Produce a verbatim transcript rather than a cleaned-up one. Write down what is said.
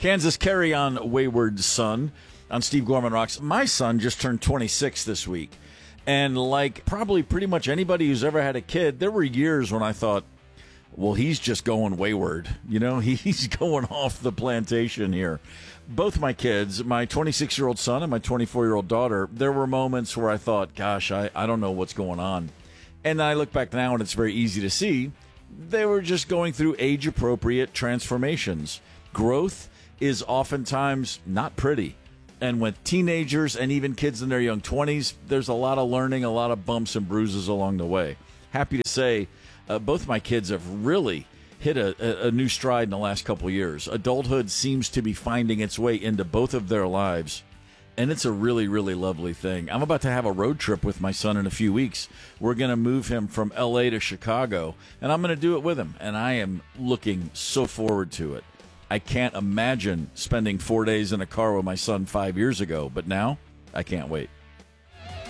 Kansas carry on Wayward Son on Steve Gorman Rocks. My son just turned twenty-six this week. And like probably pretty much anybody who's ever had a kid, there were years when I thought, well, he's just going wayward. You know, he's going off the plantation here. Both my kids, my twenty-six-year-old son and my twenty-four-year-old daughter, there were moments where I thought, gosh, I, I don't know what's going on. And I look back now and it's very easy to see they were just going through age-appropriate transformations. Growth is oftentimes not pretty. And with teenagers and even kids in their young twenties, there's a lot of learning, a lot of bumps and bruises along the way. Happy to say uh, both my kids have really hit a, a, a new stride in the last couple of years. Adulthood seems to be finding its way into both of their lives. And it's a really, really lovely thing. I'm about to have a road trip with my son in a few weeks. We're going to move him from L A to Chicago, and I'm going to do it with him. And I am looking so forward to it. I can't imagine spending four days in a car with my son five years ago, but now I can't wait.